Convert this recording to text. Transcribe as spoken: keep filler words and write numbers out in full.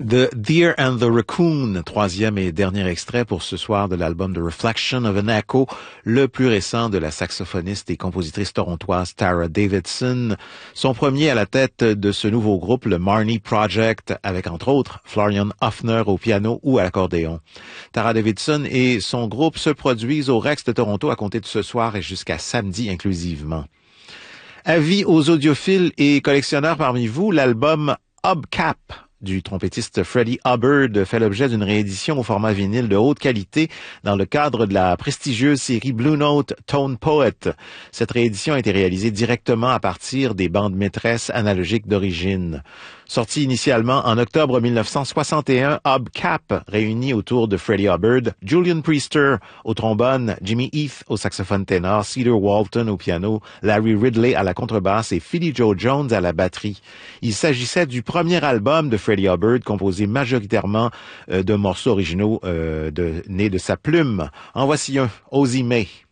The Deer and the Raccoon, troisième et dernier extrait pour ce soir de l'album The Reflection of an Echo, le plus récent de la saxophoniste et compositrice torontoise Tara Davidson. Son premier à la tête de ce nouveau groupe, le Marnie Project, avec entre autres Florian Hoffner au piano ou à l'accordéon. Tara Davidson et son groupe se produisent au Rex de Toronto à compter de ce soir et jusqu'à samedi inclusivement. Avis aux audiophiles et collectionneurs parmi vous, l'album Hubcap du trompettiste Freddie Hubbard fait l'objet d'une réédition au format vinyle de haute qualité dans le cadre de la prestigieuse série Blue Note Tone Poet. Cette réédition a été réalisée directement à partir des bandes maîtresses analogiques d'origine. Sorti initialement en octobre mille neuf cent soixante et un, Hubcap réunit autour de Freddie Hubbard Julian Priester au trombone, Jimmy Heath au saxophone ténor, Cedar Walton au piano, Larry Ridley à la contrebasse et Philly Joe Jones à la batterie. Il s'agissait du premier album de Freddie Hubbard composé majoritairement euh, de morceaux originaux euh, de, nés de sa plume. En voici un, Ozzie May.